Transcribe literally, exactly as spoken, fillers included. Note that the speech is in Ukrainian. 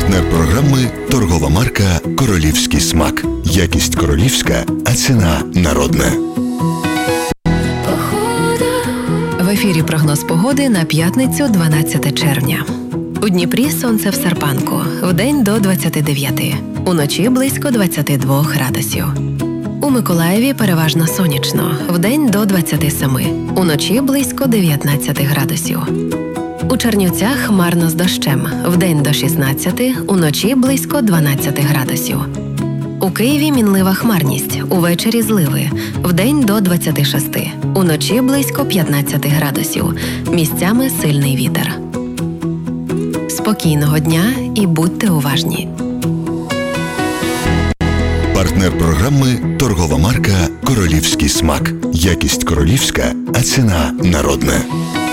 Партнер програми – торгова марка «Королівський смак». Якість королівська, а ціна народна. В ефірі прогноз погоди на п'ятницю, дванадцяте червня. У Дніпрі сонце в серпанку, вдень до двадцяти дев'яти, уночі близько двадцяти двох градусів. У Миколаєві переважно сонячно, вдень до двадцяти семи, уночі близько дев'ятнадцяти градусів. У Чернівцях хмарно з дощем, вдень до шістнадцяти, уночі близько дванадцяти градусів. У Києві мінлива хмарність, увечері зливи, вдень до двадцяти шести, уночі близько п'ятнадцяти градусів, місцями сильний вітер. Спокійного дня і будьте уважні. Партнер програми – торгова марка «Королівський смак». Якість королівська, а ціна народна.